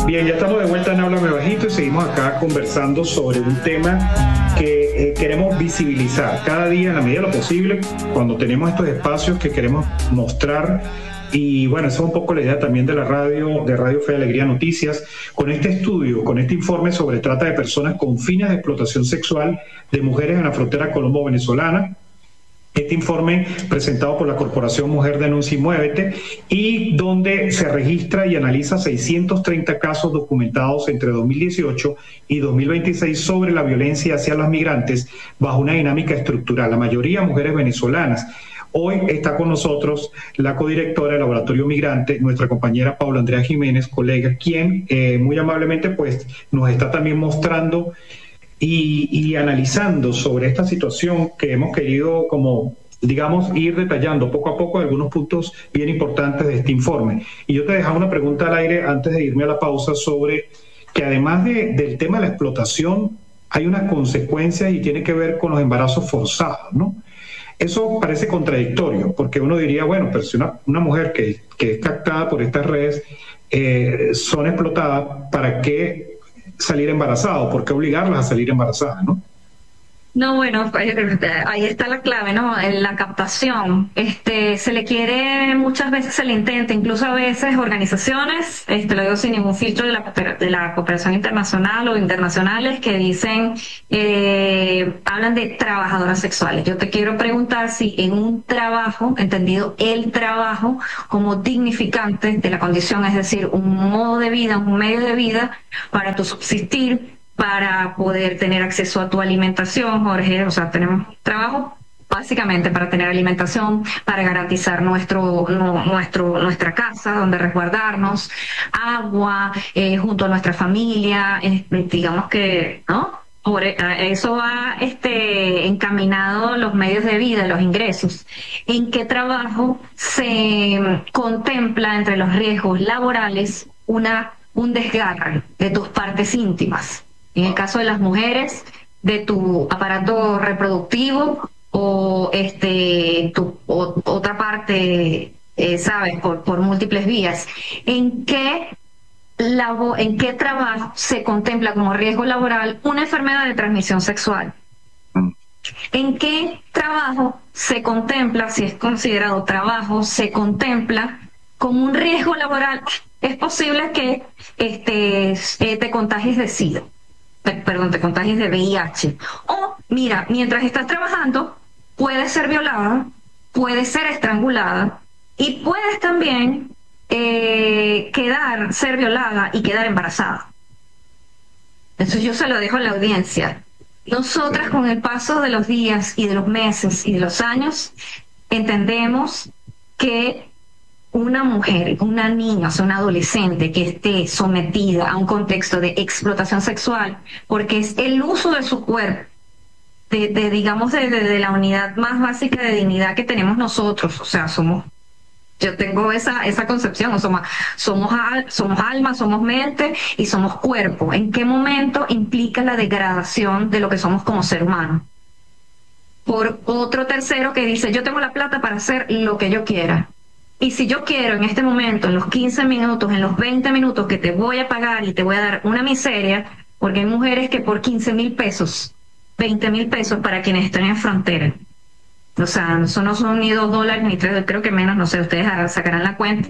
Bien, ya estamos de vuelta en Háblame Bajito y seguimos acá conversando sobre un tema que queremos visibilizar cada día en la medida de lo posible cuando tenemos estos espacios que queremos mostrar. Y bueno, esa es un poco la idea también de la radio, de Radio Fe y Alegría Noticias, con este estudio, con este informe sobre trata de personas con fines de explotación sexual de mujeres en la frontera colombo-venezolana. Este informe presentado por la Corporación Mujer Denuncia y Muévete, y donde se registra y analiza 630 casos documentados entre 2018 y 2026 sobre la violencia hacia las migrantes bajo una dinámica estructural, la mayoría mujeres venezolanas. Hoy está con nosotros la codirectora del Laboratorio Migrante, nuestra compañera Paula Andrea Jiménez, colega, quien muy amablemente pues nos está también mostrando y analizando sobre esta situación que hemos querido, como digamos, ir detallando poco a poco algunos puntos bien importantes de este informe. Y yo te dejaba una pregunta al aire antes de irme a la pausa sobre que además del tema de la explotación hay unas consecuencias y tiene que ver con los embarazos forzados, ¿no? Eso parece contradictorio, porque uno diría, bueno, pero si una mujer que es captada por estas redes son explotadas, ¿para qué salir embarazado? ¿Por qué obligarlas a salir embarazadas, no? No, bueno, ahí está la clave, ¿no? En la captación. Se le quiere, muchas veces se le intenta, incluso a veces organizaciones, lo digo sin ningún filtro de la cooperación internacional o internacionales que dicen, hablan de trabajadoras sexuales. Yo te quiero preguntar si en un trabajo, entendido el trabajo como dignificante de la condición, es decir, un modo de vida, un medio de vida para tu subsistir, para poder tener acceso a tu alimentación, Jorge. O sea, tenemos trabajo básicamente para tener alimentación, para garantizar nuestra casa donde resguardarnos, agua, junto a nuestra familia, digamos que, ¿no? A eso va encaminado los medios de vida, los ingresos. ¿En qué trabajo se contempla entre los riesgos laborales un desgarre de tus partes íntimas? En el caso de las mujeres, de tu aparato reproductivo o otra parte, sabes, por múltiples vías. ¿En qué trabajo se contempla como riesgo laboral una enfermedad de transmisión sexual? ¿En qué trabajo se contempla, si es considerado trabajo, se contempla como un riesgo laboral? Es posible que te contagies de SIDA, perdón, te contagies de VIH. O, mira, mientras estás trabajando, puedes ser violada, puedes ser estrangulada y puedes también ser violada y quedar embarazada. Entonces yo se lo dejo a la audiencia. Nosotras, con el paso de los días y de los meses y de los años, entendemos que una mujer, una niña, o sea, una adolescente que esté sometida a un contexto de explotación sexual, porque es el uso de su cuerpo, digamos, de la unidad más básica de dignidad que tenemos nosotros. O sea, yo tengo esa concepción, somos alma, somos mente y somos cuerpo. ¿En qué momento implica la degradación de lo que somos como ser humano? Por otro tercero que dice, yo tengo la plata para hacer lo que yo quiera. Y si yo quiero en este momento, en los 15 minutos, en los 20 minutos que te voy a pagar y te voy a dar una miseria, porque hay mujeres que por 15.000 pesos, 20.000 pesos para quienes están en frontera, o sea, eso no son ni $2 ni 3, creo que menos, no sé, ustedes sacarán la cuenta,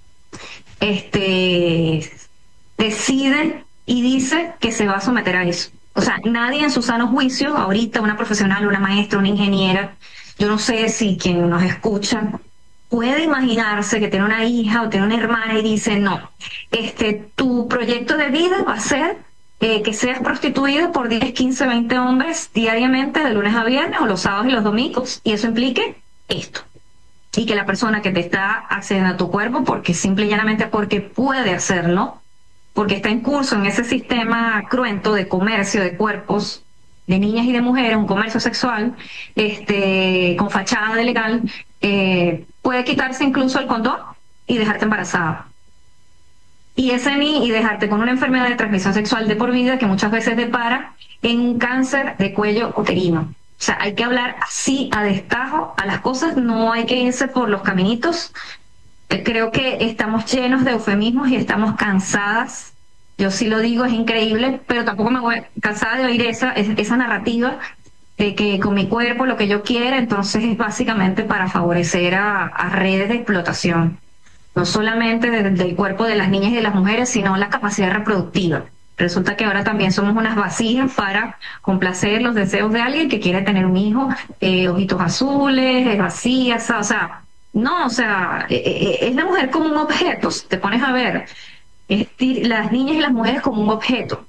decide y dice que se va a someter a eso. O sea, nadie en su sano juicio, ahorita una profesional, una maestra, una ingeniera, yo no sé si quien nos escucha puede imaginarse que tiene una hija o tiene una hermana y dice, no, tu proyecto de vida va a ser que seas prostituida por 10, 15, 20 hombres diariamente, de lunes a viernes, o los sábados y los domingos, y eso implique esto. Y que la persona que te está accediendo a tu cuerpo, porque simple y llanamente porque puede hacerlo, porque está en curso en ese sistema cruento de comercio de cuerpos de niñas y de mujeres, un comercio sexual, con fachada de legal, puede quitarse incluso el condón y dejarte embarazada. Y dejarte con una enfermedad de transmisión sexual de por vida que muchas veces depara en un cáncer de cuello uterino. O sea, hay que hablar así a destajo a las cosas, no hay que irse por los caminitos. Creo que estamos llenos de eufemismos y estamos cansadas Yo sí lo digo, es increíble, pero tampoco me voy cansada de oír esa narrativa de que con mi cuerpo lo que yo quiera, entonces es básicamente para favorecer a redes de explotación, no solamente del cuerpo de las niñas y de las mujeres, sino la capacidad reproductiva. Resulta que ahora también somos unas vasijas para complacer los deseos de alguien que quiere tener un hijo, ojitos azules, vacías, o sea, no, o sea, es la mujer como un objeto, si te pones a ver, las niñas y las mujeres como un objeto.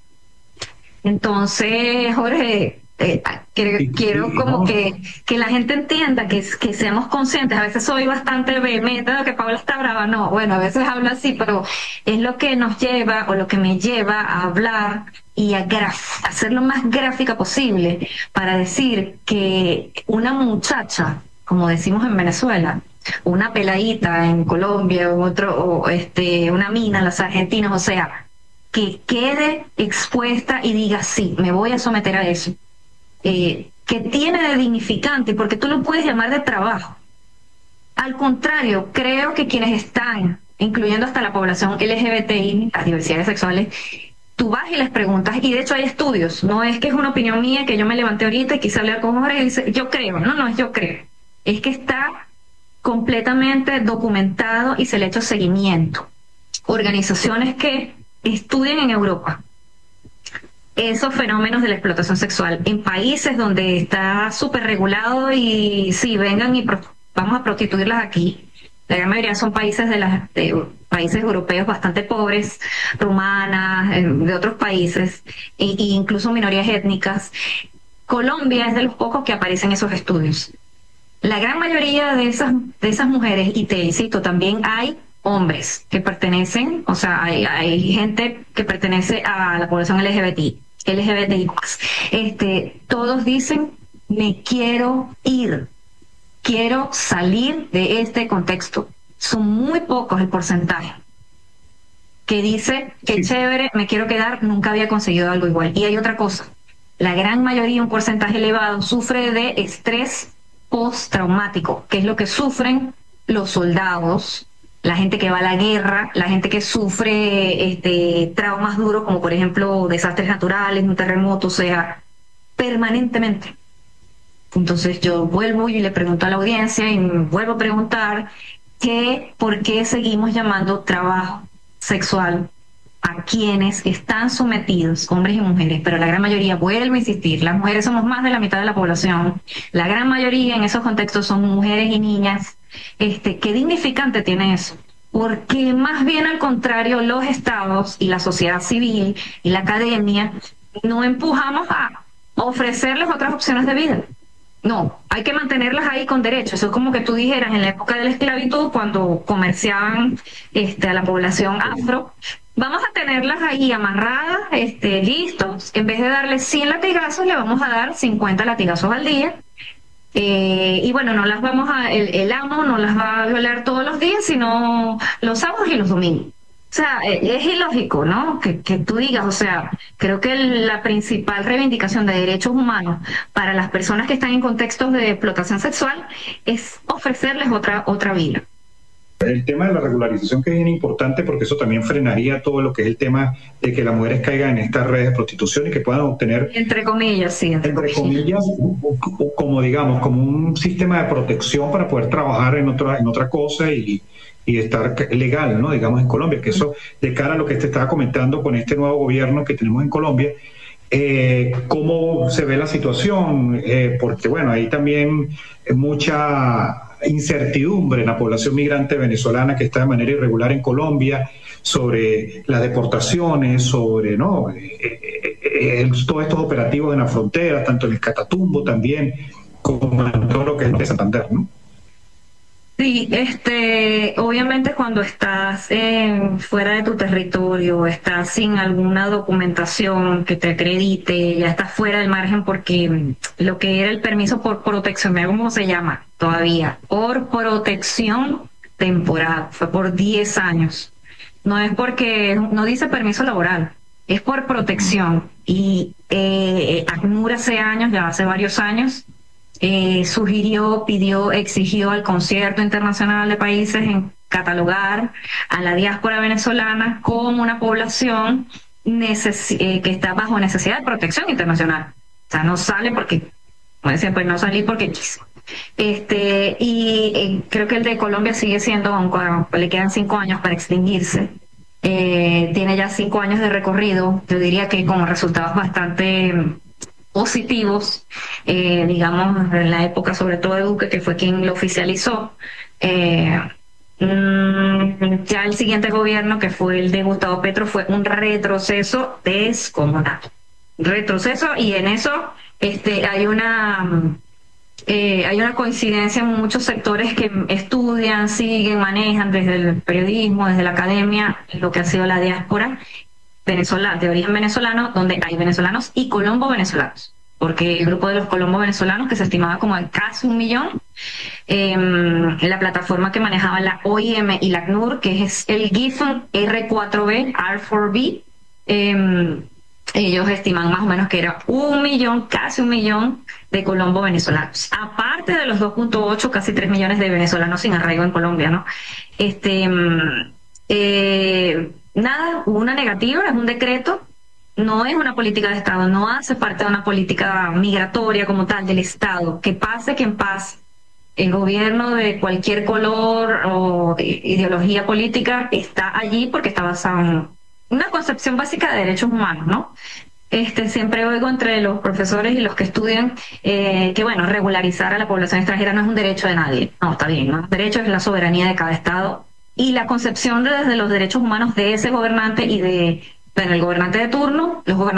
Entonces, Jorge, quiero como No, que la gente entienda que seamos conscientes. A veces soy bastante vehemente, que Paula está brava. No, bueno, a veces hablo así, pero es lo que nos lleva o lo que me lleva a hablar y a ser lo más gráfica posible para decir que una muchacha, como decimos en Venezuela, una peladita en Colombia una mina en las Argentinas, o sea, que quede expuesta y diga, sí, me voy a someter a eso. Que tiene de dignificante, porque tú lo puedes llamar de trabajo. Al contrario, creo que quienes están, incluyendo hasta la población LGBTI, las diversidades sexuales, tú vas y les preguntas, y de hecho hay estudios, no es que es una opinión mía que yo me levanté ahorita y quise hablar con Jorge y dice, yo creo, no, no es yo creo, es que está completamente documentado y se le ha hecho seguimiento. Organizaciones que estudian en Europa esos fenómenos de la explotación sexual en países donde está súper regulado y sí, vengan y vamos a prostituirlas aquí. La gran mayoría son países de países europeos bastante pobres, rumanas, de otros países, incluso minorías étnicas. Colombia es de los pocos que aparecen esos estudios. La gran mayoría de esas mujeres, y te insisto, también hay hombres que pertenecen, o sea, hay gente que pertenece a la población LGBTI, todos dicen, me quiero ir, quiero salir de este contexto. Son muy pocos el porcentaje que dice, qué sí, chévere, me quiero quedar, nunca había conseguido algo igual. Y hay otra cosa, la gran mayoría, un porcentaje elevado, sufre de estrés postraumático, que es lo que sufren los soldados, la gente que va a la guerra, la gente que sufre traumas duros, como por ejemplo desastres naturales, un terremoto, o sea, permanentemente. Entonces yo vuelvo y le pregunto a la audiencia y me vuelvo a preguntar que por qué seguimos llamando trabajo sexual a quienes están sometidos, hombres y mujeres, pero la gran mayoría, vuelvo a insistir, las mujeres somos más de la mitad de la población, la gran mayoría en esos contextos son mujeres y niñas. ¿Qué dignificante tiene eso? Porque más bien al contrario, los estados y la sociedad civil y la academia no empujamos a ofrecerles otras opciones de vida. No, hay que mantenerlas ahí con derecho. Eso es como que tú dijeras en la época de la esclavitud, cuando comerciaban a la población afro, vamos a tenerlas ahí amarradas, listos. En vez de darles 100 latigazos, le vamos a dar 50 latigazos al día. Y bueno, no las vamos el amo no las va a violar todos los días, sino los sábados y los domingos. O sea, es ilógico, ¿no? Que tú digas, o sea, creo que la principal reivindicación de derechos humanos para las personas que están en contextos de explotación sexual es ofrecerles otra vida. el tema de la regularización que es bien importante porque eso también frenaría todo lo que es el tema de que las mujeres caigan en estas redes de prostitución y que puedan obtener, Entre comillas, sí, entre comillas, como digamos, como un sistema de protección para poder trabajar en otra cosa y estar legal, ¿no? Digamos en Colombia, que eso de cara a lo que te estaba comentando con este nuevo gobierno que tenemos en Colombia, cómo se ve la situación, porque bueno, hay también mucha incertidumbre en la población migrante venezolana que está de manera irregular en Colombia sobre las deportaciones, sobre ¿no? Todos estos operativos en la frontera, tanto en el Catatumbo también, como en todo lo que es de Santander, ¿no? Sí, obviamente cuando estás fuera de tu territorio, estás sin alguna documentación que te acredite, ya estás fuera del margen porque lo que era el permiso por protección, mira cómo se llama todavía, por protección temporal, fue por 10 años. No es porque, no dice permiso laboral, es por protección. Y ACNUR hace años, ya hace varios años, sugirió, pidió, exigió al Concierto Internacional de Países en catalogar a la diáspora venezolana como una población que está bajo necesidad de protección internacional. O sea, no sale porque, como decía, pues no salí porque quise. Creo que el de Colombia sigue siendo, aunque le quedan 5 años para extinguirse. Tiene ya 5 años de recorrido, yo diría que con resultados bastante positivos, digamos, en la época sobre todo de Duque, que fue quien lo oficializó. Ya el siguiente gobierno, que fue el de Gustavo Petro, fue un retroceso descomunal. Retroceso, y en eso hay una coincidencia en muchos sectores que estudian, siguen, manejan desde el periodismo, desde la academia, lo que ha sido la diáspora venezolana, de origen venezolano, donde hay venezolanos y colombo venezolanos, porque el grupo de los colombo venezolanos, que se estimaba como de casi 1 millón, la plataforma que manejaba la OIM y la ACNUR, que es el GIFN R4B, R4B, ellos estiman más o menos que era 1 millón, casi 1 millón de colombo venezolanos, aparte de los 2.8, casi 3 millones de venezolanos sin arraigo en Colombia, ¿no? Nada, hubo una negativa, es un decreto, no es una política de Estado, no hace parte de una política migratoria como tal del Estado. Que pase quien pase, el gobierno de cualquier color o ideología política está allí porque está basado en una concepción básica de derechos humanos, ¿no? Siempre oigo entre los profesores y los que estudian que, bueno, regularizar a la población extranjera no es un derecho de nadie. No, está bien, ¿no? El derecho es la soberanía de cada Estado, y la concepción desde los derechos humanos de ese gobernante y de, bueno, el gobernante de turno, los gobernantes